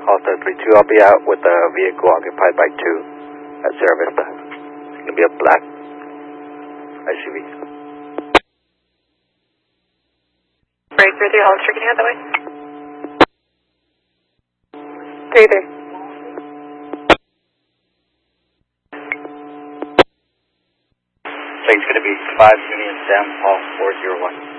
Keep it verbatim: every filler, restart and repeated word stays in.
Alta three two, I'll be out with a vehicle occupied by two at Sierra Vista. It's going to be a black S U V. Break three three, Hollister, can you head that way? three three. It's going to be five Union Sam Paul four zero one.